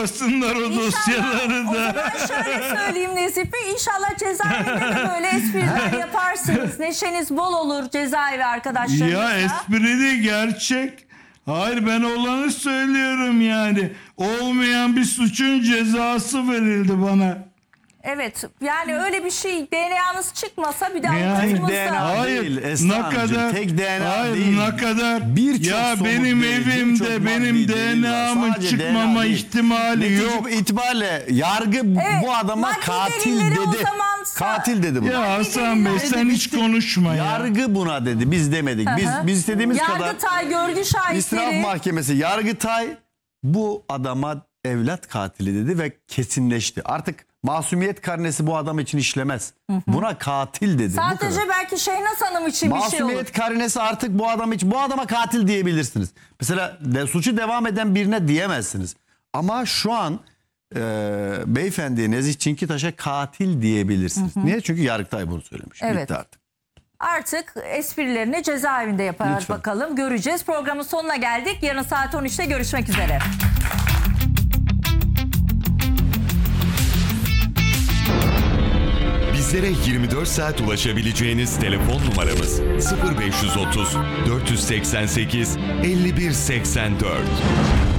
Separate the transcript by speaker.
Speaker 1: Basınlar o dosyaları
Speaker 2: O
Speaker 1: da.
Speaker 2: zaman şöyle söyleyeyim Nezih Bey. İnşallah cezaevinde de böyle espriler yaparsınız. Neşeniz bol olur cezaevi arkadaşlarınızla.
Speaker 1: Ya espri de gerçek. Hayır, ben olanı söylüyorum yani. Olmayan bir suçun cezası verildi bana.
Speaker 2: Evet, yani öyle bir şey, DNA'nız çıkmasa bir de
Speaker 1: Yani
Speaker 2: avukatımızda.
Speaker 1: Hayır,
Speaker 3: değil, Esra
Speaker 1: ne
Speaker 3: Hanımcığım,
Speaker 1: kadar
Speaker 3: tek DNA
Speaker 1: hayır,
Speaker 3: değil.
Speaker 1: ne kadar
Speaker 3: Birçok
Speaker 1: ya
Speaker 3: somut
Speaker 1: benim
Speaker 3: delil, birçok
Speaker 1: evimde
Speaker 3: maddi
Speaker 1: benim
Speaker 3: delil var.
Speaker 1: DNA'mın
Speaker 3: Sadece
Speaker 1: çıkmama
Speaker 3: DNA değil.
Speaker 1: ihtimali
Speaker 3: Netice
Speaker 1: yok.
Speaker 3: itibariyle yargı
Speaker 2: Evet,
Speaker 3: bu adama
Speaker 2: maddi
Speaker 3: katil
Speaker 2: delilleri
Speaker 3: dedi.
Speaker 2: o zaman
Speaker 3: Katil dedi bu.
Speaker 1: Ya Hasan Bey, sen hiç konuşma ya.
Speaker 3: Yargı buna dedi. Biz demedik. Biz istediğimiz kadar
Speaker 2: Yargıtay, görgü
Speaker 3: İstinaf
Speaker 2: şahitleri.
Speaker 3: Mahkemesi, Yargıtay bu adama evlat katili dedi ve kesinleşti. Artık masumiyet karnesi bu adam için işlemez. Buna katil dedi. Bu
Speaker 2: Sadece
Speaker 3: kadar.
Speaker 2: belki Şehnaz Hanım için bir şey olur.
Speaker 3: Masumiyet karnesi artık bu adam için, bu adama katil diyebilirsiniz. Mesela suçu devam eden birine diyemezsiniz. Ama şu an beyefendiye, Nezih Çinkitaş'a katil diyebilirsiniz. Niye? Çünkü Yargıtay bunu söylemiş.
Speaker 2: Evet.
Speaker 3: Bitti artık.
Speaker 2: Artık esprilerini cezaevinde yapar
Speaker 3: Lütfen.
Speaker 2: bakalım. Göreceğiz. Programın sonuna geldik. Yarın saat 13'te görüşmek üzere.
Speaker 4: Bizlere 24 saat ulaşabileceğiniz telefon numaramız 0530 488 5184.